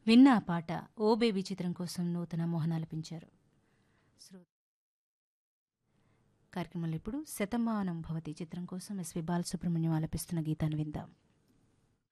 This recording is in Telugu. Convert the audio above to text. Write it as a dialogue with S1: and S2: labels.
S1: విన్న ఆ పాట 'ఓ బేబీ' చిత్రం కోసం నూతన మోహన్ ఆలపించారు. కార్యక్రమంలో ఇప్పుడు 'శతమానం భవతి' చిత్రం కోసం ఎస్వి బాలసుబ్రహ్మణ్యం ఆలపిస్తున్న గీతాన్ని విందాం.